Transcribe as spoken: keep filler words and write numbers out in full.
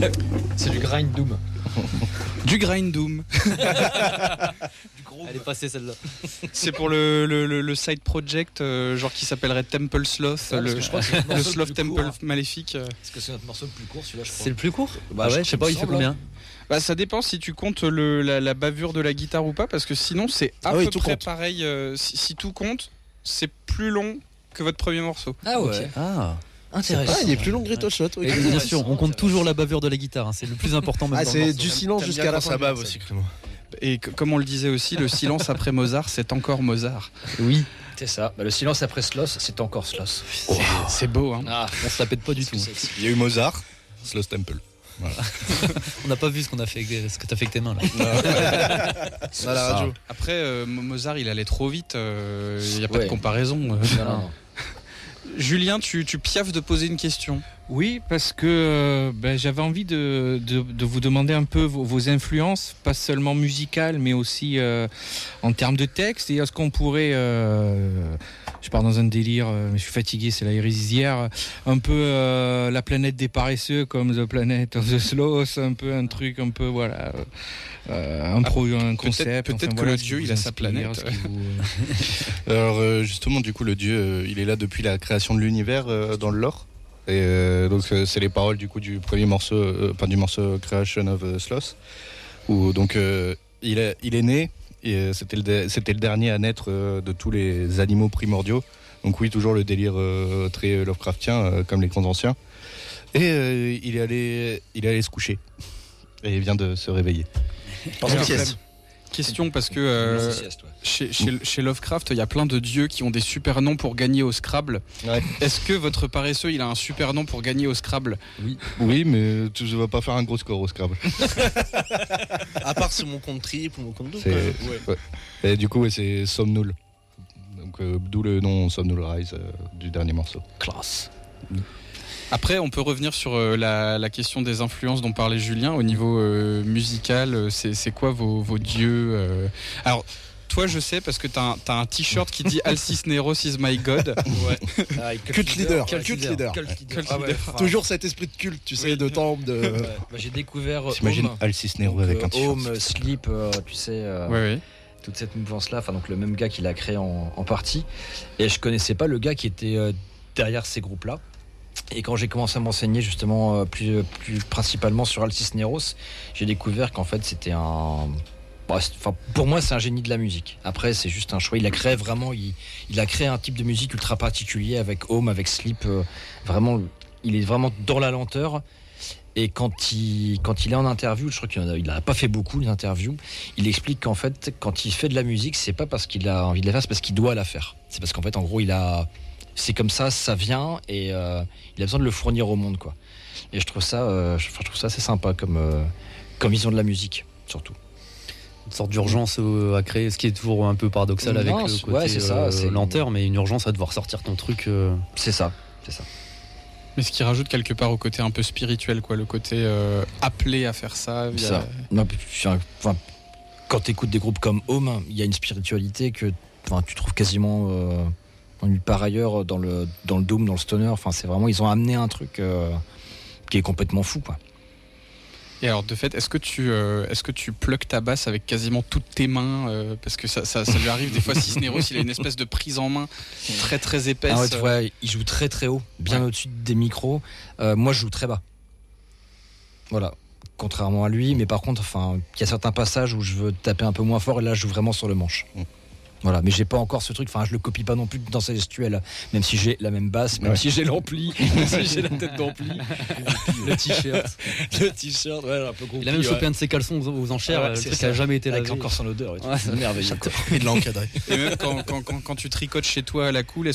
C'est du grind doom. Du grind doom. Elle est passée celle-là. C'est pour le, le, le, le side project, euh, genre qui s'appellerait Temple Sloth, Ouais, le, je crois que c'est le le Sloth plus Temple court, hein. maléfique. Est-ce que c'est notre morceau le plus court celui-là je crois. C'est le plus court Bah, Ah je- ouais, je sais pas, il fait semble, combien hein. Bah ça dépend si tu comptes le, la, la bavure de la guitare ou pas, parce que sinon c'est à Ah oui, peu tout près compte. pareil. euh, si, si tout compte, c'est plus long que votre premier morceau. Ah ouais. Ah, Intéressant. Ah, il est plus long que Grito Shot. oui. et bien sûr, on compte toujours la bavure de la guitare, hein, c'est le plus important même Ah, dans le c'est morceau. du silence T'aimes jusqu'à bien la quand fin. ça du bave morceau. aussi, Clément. Et que- comme on le disait aussi, le silence après Mozart, c'est encore Mozart. Oui, C'est ça. Bah, le silence après Sloss, c'est encore Sloss. C'est- C'est beau, hein. Ah, on se la pète pas du tout. Il y a eu Mozart, Sloth Temple. On n'a pas vu ce qu'on a fait, ce que t'as fait avec tes mains là. À la radio. Après, euh, Mozart, il allait trop vite. Il n'y a pas Ouais. de comparaison. euh. non, non, non. Julien, tu, tu piaffes de poser une question. Oui, parce que euh, ben, j'avais envie de, de, de vous demander un peu vos, vos influences, pas seulement musicales, mais aussi euh, en termes de texte. Et est-ce qu'on pourrait, euh, je pars dans un délire, euh, mais je suis fatigué, c'est la hérisière, un peu euh, la planète des paresseux comme The Planet of the Sloth, un peu un truc, un peu voilà, euh, un, pro, un concept. peut-être enfin, que voilà, le ce qui dieu, vous il a sa inspire, planète. ce qui vous, euh, Alors euh, justement, du coup, le dieu, euh, il est là depuis la création de l'univers euh, dans le lore. Et euh, donc euh, c'est les paroles du coup du premier morceau, euh, enfin du morceau Creation of euh, Sloth, où donc euh, il, est, il est né et euh, c'était le de- c'était le dernier à naître euh, de tous les animaux primordiaux. Donc oui, toujours le délire euh, très Lovecraftien euh, comme les grands anciens. Et euh, il est allé, il est allé se coucher et il vient de se réveiller. Par contre, Alors, yes. Question, parce que euh, Merci, sieste, ouais. chez, chez, chez Lovecraft, il y a plein de dieux qui ont des super noms pour gagner au Scrabble. Ouais. Est-ce que votre paresseux, il a un super nom pour gagner au Scrabble? Oui, mais tu ne vas pas faire un gros score au Scrabble. À part sur mon compte triple ou mon compte double. C'est- quand même. Ouais. ouais. Et du coup, ouais, c'est Somnul. Donc euh, d'où le nom Somnul Rise euh, du dernier morceau. Classe. Après, on peut revenir sur euh, la, la question des influences dont parlait Julien. Au niveau euh, musical, euh, c'est, c'est quoi vos, vos dieux euh Alors, toi, je sais, parce que t'as un, t'as un t-shirt qui dit Alcisneros is my god. Ah, Culte leader. Culte Culte leader. Culte leader. Culte Ah ouais, leader. enfin, Toujours cet esprit de culte, tu sais, de temple, de. ouais. Bah, j'ai découvert euh, T'imagines Home. Alcisnero Donc, avec euh, un t-shirt. Home, Sleep, euh, tu sais, euh, Ouais, ouais. toute cette mouvance-là. Enfin, donc le même gars qui l'a créé en, en partie. Et je connaissais pas le gars qui était euh, derrière ces groupes-là. Et quand j'ai commencé à m'enseigner justement euh, plus, plus principalement sur Alcisneros, j'ai découvert qu'en fait c'était un. Bah, c'est- Enfin, pour moi, c'est un génie de la musique. Après, c'est juste un choix. Il a créé vraiment, il, il a créé un type de musique ultra particulier avec Home, avec Sleep. euh, vraiment, il est vraiment dans la lenteur. Et quand il, quand il est en interview, je crois qu'il n'a il a pas fait beaucoup d'interviews, il explique qu'en fait, quand il fait de la musique, c'est pas parce qu'il a envie de la faire, c'est parce qu'il doit la faire. C'est parce qu'en fait, en gros, il a, c'est comme ça, ça vient, et euh, il a besoin de le fournir au monde, quoi. Et je trouve ça, euh, je, enfin, je trouve ça assez sympa comme, euh, comme vision de la musique, surtout. Une sorte d'urgence euh, à créer, ce qui est toujours un peu paradoxal avec Non, le c'est- côté ouais, c'est ça, euh, c'est- lenteur, mais une urgence à devoir sortir ton truc. euh, C'est ça, c'est ça. Mais ce qui rajoute quelque part au côté un peu spirituel, quoi, le côté euh, appelé à faire ça. via- Ça. Non, puis, enfin, quand tu écoutes des groupes comme Home, il y a une spiritualité que enfin, tu trouves quasiment euh, nulle part ailleurs dans le, dans le doom, dans le stoner. Enfin, c'est vraiment, ils ont amené un truc euh, qui est complètement fou, quoi. Et alors, de fait, est-ce que tu, euh, est-ce que tu plugues ta basse avec quasiment toutes tes mains euh, parce que ça, ça, ça lui arrive des fois. Cisneros, il a une espèce de prise en main très très épaisse. Ah ouais, tu vois, il joue très très haut, bien Ouais. au-dessus des micros. Euh, moi, je joue très bas. Voilà. Contrairement à lui, mais par contre, enfin, il y a certains passages où je veux taper un peu moins fort et là, je joue vraiment sur le manche. Mm. Voilà, mais j'ai pas encore ce truc. Enfin, je le copie pas non plus dans sa gestuelle, même si j'ai la même basse, même Ouais. si j'ai l'ampli, même si j'ai la tête d'ampli, Le t-shirt. le t-shirt, ouais, un peu gros. Il a même chopé un de ses caleçons aux, aux enchères, Ouais, le c'est truc ça. qui a jamais été avec lavé. encore son odeur. Et tout. Ouais, C'est merveilleux. quoi. Et de l'encadrer. Et même quand, quand, quand, quand tu tricotes chez toi à la cool,